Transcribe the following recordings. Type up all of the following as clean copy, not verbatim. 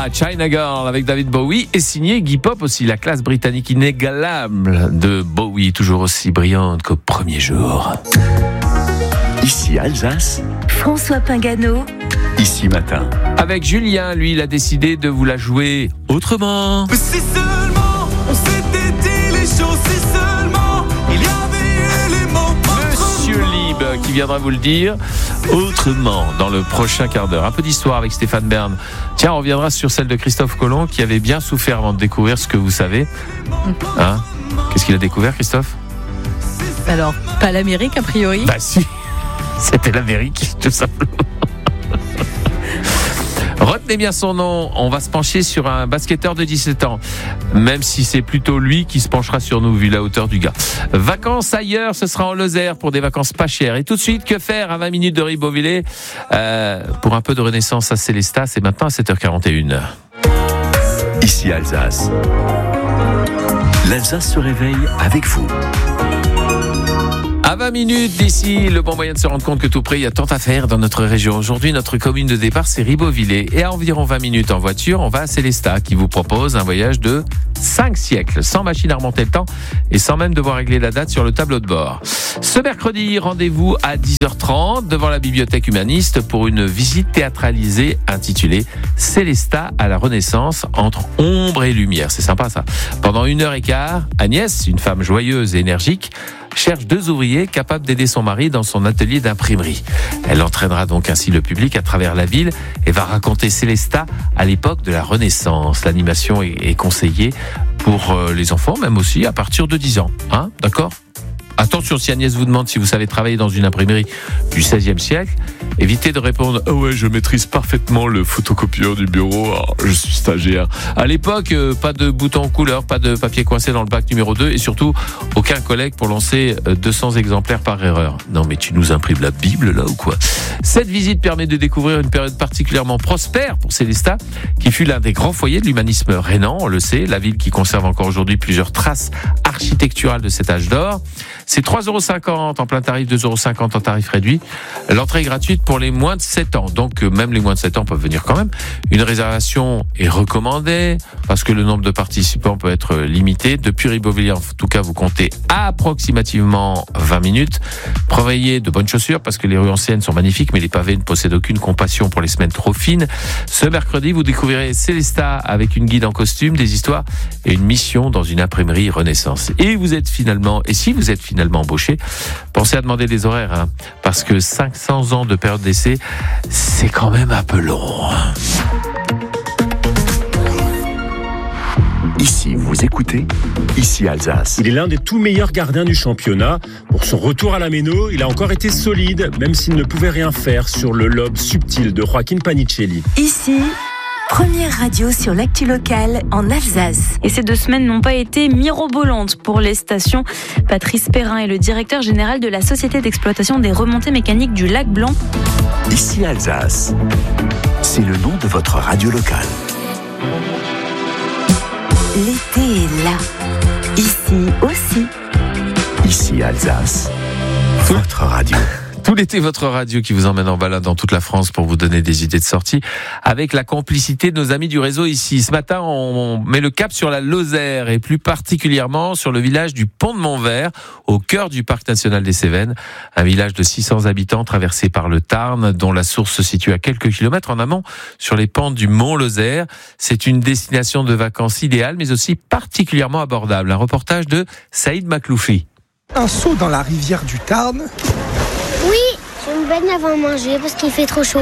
China Girl avec David Bowie et signé Iggy Pop aussi, la classe britannique inégalable de Bowie, toujours aussi brillante qu'au premier jour. Ici Alsace, François Pingano. Ici Matin. Avec Julien, lui, il a décidé de vous la jouer autrement. Mais si seulement on s'était dit les choses, si seulement il y avait éléments. Monsieur Libre qui viendra vous le dire autrement dans le prochain quart d'heure. Un peu d'histoire avec Stéphane Bern. Tiens, on reviendra sur celle de Christophe Colomb qui avait bien souffert avant de découvrir ce que vous savez. Hein ? Qu'est-ce qu'il a découvert, Christophe ? Alors, pas l'Amérique a priori. Bah si, c'était l'Amérique, tout simplement. Retenez bien son nom, on va se pencher sur un basketteur de 17 ans, même si c'est plutôt lui qui se penchera sur nous vu la hauteur du gars. Vacances ailleurs, ce sera en Lozère pour des vacances pas chères. Et tout de suite, que faire à 20 minutes de Ribeauvillé pour un peu de renaissance à Célestat, c'est maintenant à 7h41. Ici Alsace. L'Alsace se réveille avec vous. À 20 minutes d'ici, le bon moyen de se rendre compte que tout près, il y a tant à faire dans notre région. Aujourd'hui, notre commune de départ, c'est Ribeauvillé. Et à environ 20 minutes en voiture, on va à Célestat, qui vous propose un voyage de 5 siècles, sans machine à remonter le temps et sans même devoir régler la date sur le tableau de bord. Ce mercredi, rendez-vous à 10h30 devant la bibliothèque humaniste pour une visite théâtralisée intitulée Célestat à la Renaissance entre ombre et lumière. C'est sympa ça. Pendant 1h15, Agnès, une femme joyeuse et énergique, cherche 2 ouvriers capables d'aider son mari dans son atelier d'imprimerie. Elle entraînera donc ainsi le public à travers la ville et va raconter Célestat à l'époque de la Renaissance. L'animation est conseillée pour les enfants, même aussi à partir de 10 ans. Hein, d'accord ? Attention, si Agnès vous demande si vous savez travailler dans une imprimerie du XVIe siècle, évitez de répondre « Ah ouais, je maîtrise parfaitement le photocopieur du bureau, je suis stagiaire ». À l'époque, pas de bouton en couleur, pas de papier coincé dans le bac numéro 2 et surtout, aucun collègue pour lancer 200 exemplaires par erreur. Non mais tu nous imprimes la Bible là ou quoi ? Cette visite permet de découvrir une période particulièrement prospère pour Célestat, qui fut l'un des grands foyers de l'humanisme rhénan, on le sait, la ville qui conserve encore aujourd'hui plusieurs traces architecturales de cet âge d'or. C'est 3,50€ en plein tarif, 2,50€ en tarif réduit. L'entrée est gratuite pour les moins de 7 ans. Donc, même les moins de 7 ans peuvent venir quand même. Une réservation est recommandée parce que le nombre de participants peut être limité. Depuis Ribeauvillé, en tout cas, vous comptez approximativement 20 minutes. Prévoyez de bonnes chaussures parce que les rues anciennes sont magnifiques, mais les pavés ne possèdent aucune compassion pour les semaines trop fines. Ce mercredi, vous découvrirez Célestat avec une guide en costume, des histoires et une mission dans une imprimerie Renaissance. Et si vous êtes finalement embauché, pensez à demander des horaires, hein, parce que 500 ans de période d'essai, c'est quand même un peu long. Ici, vous écoutez, ici Alsace. Il est l'un des tout meilleurs gardiens du championnat. Pour son retour à la Méno, il a encore été solide, même s'il ne pouvait rien faire sur le lobe subtil de Joaquin Panicelli. Ici, première radio sur l'actu locale en Alsace. Et ces 2 semaines n'ont pas été mirobolantes pour les stations. Patrice Perrin est le directeur général de la Société d'exploitation des remontées mécaniques du Lac Blanc. Ici Alsace, c'est le nom de votre radio locale. L'été est là. Ici aussi. Ici Alsace, votre radio. Tout l'été, votre radio qui vous emmène en balade dans toute la France pour vous donner des idées de sortie avec la complicité de nos amis du réseau ici. Ce matin, on met le cap sur la Lozère et plus particulièrement sur le village du Pont de Montvert, au cœur du Parc national des Cévennes. Un village de 600 habitants traversé par le Tarn, dont la source se situe à quelques kilomètres en amont sur les pentes du Mont Lozère. C'est une destination de vacances idéale, mais aussi particulièrement abordable. Un reportage de Saïd Makloufi. Un saut dans la rivière du Tarn. Oui, je me baigne avant de manger parce qu'il fait trop chaud.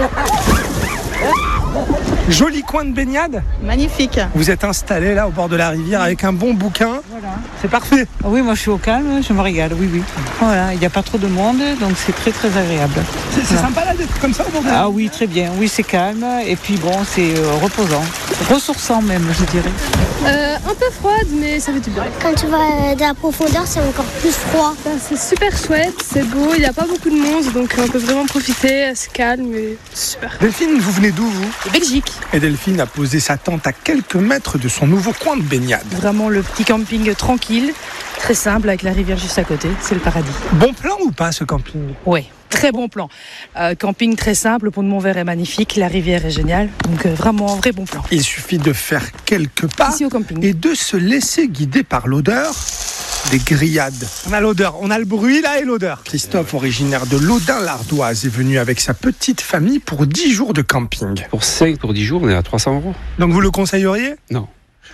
Joli coin de baignade. Magnifique. Vous êtes installé là au bord de la rivière avec un bon bouquin. Voilà. C'est parfait. Oui, moi je suis au calme, je me régale, oui. Voilà, il n'y a pas trop de monde, donc c'est très très agréable. C'est sympa là d'être comme ça au bord de la rivière. Ah oui, très bien. Oui, c'est calme et puis bon, c'est reposant. Ressourçant même, je dirais. Un peu froide, mais ça fait du bien. Quand tu vas de la profondeur, c'est encore plus froid. C'est super chouette, c'est beau, il n'y a pas beaucoup de monde, donc on peut vraiment profiter, c'est calme et c'est super. Delphine, vous venez d'où vous ? De Belgique. Et Delphine a posé sa tente à quelques mètres de son nouveau coin de baignade. Vraiment le petit camping tranquille, très simple avec la rivière juste à côté, c'est le paradis. Bon plan ou pas ce camping ? Ouais, très bon plan. Camping très simple, le pont de Montvert est magnifique, la rivière est géniale, donc vraiment un vrai bon plan. Il suffit de faire quelques pas Ici au camping. et de se laisser guider par l'odeur des grillades. On a l'odeur, on a le bruit là et l'odeur. Christophe, originaire de Laudun-l'Ardoise, est venu avec sa petite famille pour 10 jours de camping. Pour 10 jours, on est à 300 €. Donc vous le conseilleriez ? Non.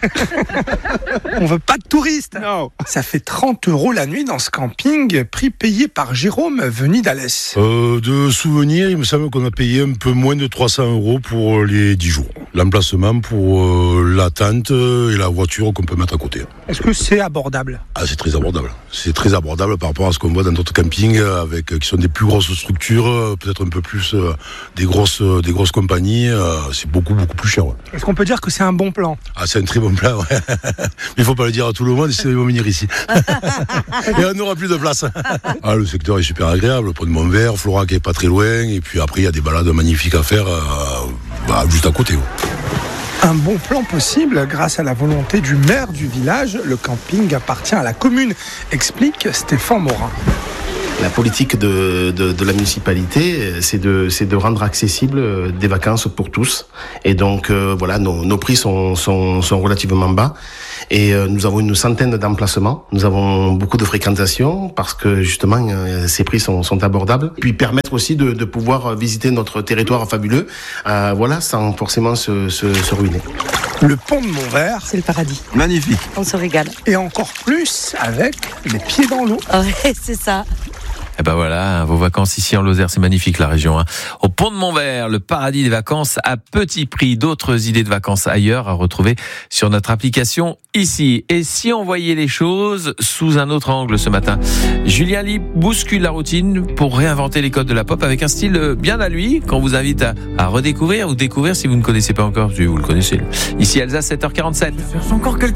On veut pas de touristes. Non. Ça fait 30 € la nuit dans ce camping, prix payé par Jérôme venu d'Alès. De souvenirs, il me semble qu'on a payé un peu moins de 300 € pour les 10 jours. L'emplacement pour la tente et la voiture qu'on peut mettre à côté. Est-ce que c'est abordable ? Ah, c'est très abordable. C'est très abordable par rapport à ce qu'on voit dans d'autres campings qui sont des plus grosses structures, peut-être un peu plus des grosses compagnies. C'est beaucoup plus cher. Ouais. Est-ce qu'on peut dire que c'est un bon plan ? Ah, c'est un très bon plan, ouais. Mais il faut pas le dire à tout le monde, sinon ils vont venir ici. Et on n'aura plus de place. Ah, le secteur est super agréable, le pont de Montvert, Florac qui est pas très loin, et puis après il y a des balades magnifiques à faire juste à côté. Ouais. Un bon plan possible grâce à la volonté du maire du village. Le camping appartient à la commune, explique Stéphane Morin. La politique de la municipalité, c'est de rendre accessible des vacances pour tous. Et donc voilà, nos prix sont relativement bas. Et nous avons une centaine d'emplacements. Nous avons beaucoup de fréquentation parce que justement ces prix sont abordables. Puis permettre aussi de pouvoir visiter notre territoire fabuleux, sans forcément se ruiner. Le pont de Montvert, c'est le paradis. Magnifique. On se régale. Et encore plus avec les pieds dans l'eau. Ouais, c'est ça. Et ben voilà, vos vacances ici en Lozère, c'est magnifique la région. Au pont de Montvert, le paradis des vacances à petit prix. D'autres idées de vacances ailleurs à retrouver sur notre application ici. Et si on voyait les choses sous un autre angle ce matin, Julien Lie bouscule la routine pour réinventer les codes de la pop avec un style bien à lui, qu'on vous invite à redécouvrir ou découvrir si vous ne connaissez pas encore, si vous le connaissez. Ici Alsace, 7h47.